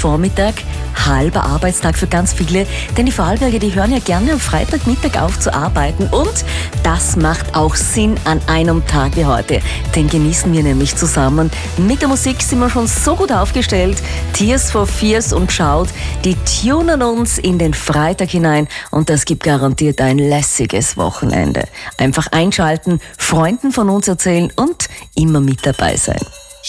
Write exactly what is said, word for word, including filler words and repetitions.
Vormittag, halber Arbeitstag für ganz viele, denn die Vorarlberger, die hören ja gerne am Freitagmittag auf zu arbeiten und das macht auch Sinn an einem Tag wie heute. Den genießen wir nämlich zusammen. Mit der Musik sind wir schon so gut aufgestellt. Tears for Fears und Shout, die tunen uns in den Freitag hinein und das gibt garantiert ein lässiges Wochenende. Einfach einschalten, Freunden von uns erzählen und immer mit dabei sein.